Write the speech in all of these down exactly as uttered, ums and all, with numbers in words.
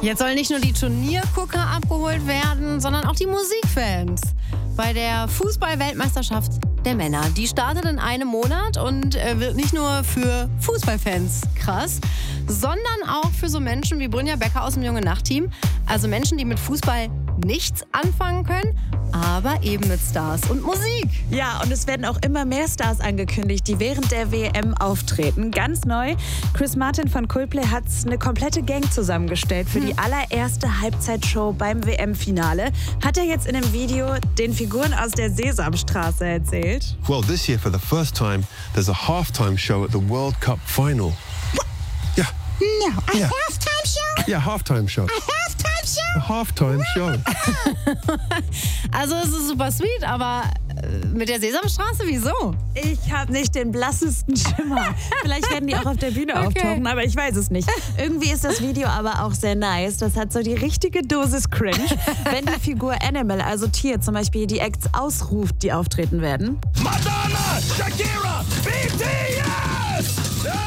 Jetzt sollen nicht nur die Turniergucker abgeholt werden, sondern auch die Musikfans. Bei der Fußball-Weltmeisterschaft der Männer. Die startet in einem Monat und äh, wird nicht nur für Fußballfans krass, sondern auch für so Menschen wie Brynja Becker aus dem Junge-Nacht-Team. Also Menschen, die mit Fußball nichts anfangen können, aber eben mit Stars und Musik. Ja, und es werden auch immer mehr Stars angekündigt, die während der W M auftreten. Ganz neu, Chris Martin von Coldplay hat eine komplette Gang zusammengestellt für hm. die allererste Halbzeitshow beim W M-Finale. Hat er jetzt in einem Video den Figuren aus der Sesamstraße erzählt. Well, this year for the first time, there's a halftime show at the World Cup final. Yeah. No, a Yeah. halftime show? Yeah, halftime show. A halftime show? A halftime show. Also es ist super sweet, aber äh, mit der Sesamstraße, wieso? Ich habe nicht den blassesten Schimmer. Vielleicht werden die auch auf der Bühne Okay. auftauchen, aber ich weiß es nicht. Irgendwie ist das Video aber auch sehr nice. Das hat so die richtige Dosis Cringe. Wenn die Figur Animal, also Tier, zum Beispiel die Acts ausruft, die auftreten werden. Madonna, Shakira, B T S!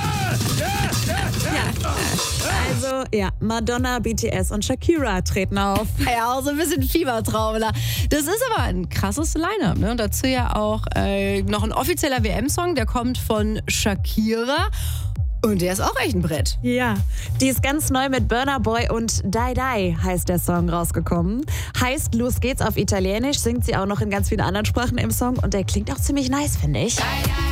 Also ja, Madonna, B T S und Shakira treten auf. Ja, auch so ein bisschen Fiebertraum. Das ist aber ein krasses Line-Up. Ne? Und dazu ja auch äh, noch ein offizieller W M-Song, der kommt von Shakira. Und der ist auch echt ein Brett. Ja, die ist ganz neu mit Burna Boy und Die Die heißt der Song rausgekommen. Heißt Los geht's auf Italienisch, singt sie auch noch in ganz vielen anderen Sprachen im Song und der klingt auch ziemlich nice, finde ich. Die, die.